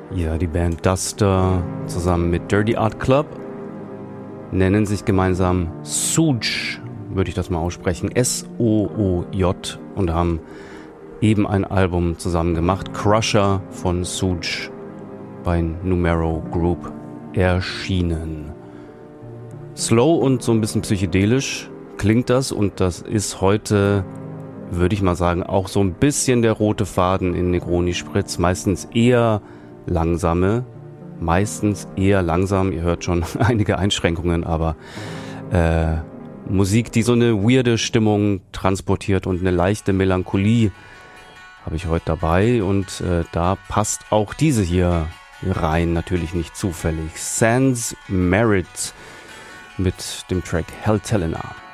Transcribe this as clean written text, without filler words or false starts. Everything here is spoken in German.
Ja, die Band Duster zusammen mit Dirty Art Club nennen sich gemeinsam Sooj, würde ich das mal aussprechen, S-O-O-J, und haben eben ein Album zusammen gemacht, Crusher von Sooj, bei Numero Group erschienen. Slow und so ein bisschen psychedelisch klingt das, und das ist heute, würde ich mal sagen, auch so ein bisschen der rote Faden in Negroni Spritz. Meistens eher langsam, ihr hört schon einige Einschränkungen, aber Musik, die so eine weirde Stimmung transportiert und eine leichte Melancholie habe ich heute dabei, und da passt auch diese hier rein, natürlich nicht zufällig. Sans Merit mit dem Track Hell Telena.